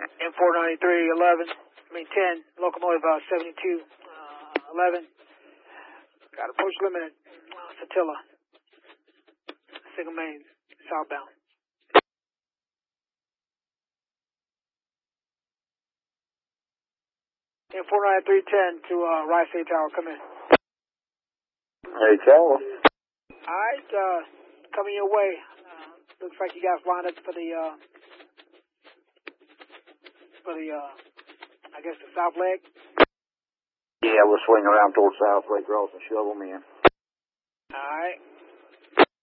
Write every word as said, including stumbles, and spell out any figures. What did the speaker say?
M four ninety-three eleven, I mean ten, locomotive uh, seventy-two eleven. Got approach limited, uh, Satilla, single main, southbound. M four ninety-three ten to uh, Rice A Tower, come in. Hey, Tower. Alright, uh, coming your way. Uh, looks like you guys lined up for the, uh, for the, uh, I guess the south leg. Yeah, we'll swing around towards South Lake Cross and shove them in.